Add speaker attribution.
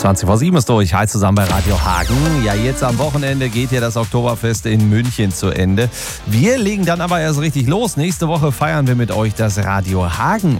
Speaker 1: 20:07 ist durch. Hi zusammen bei Radio Hagen. Ja, jetzt am Wochenende geht ja das Oktoberfest in München zu Ende. Wir legen dann aber erst richtig los. Nächste Woche feiern wir mit euch das Radio Hagen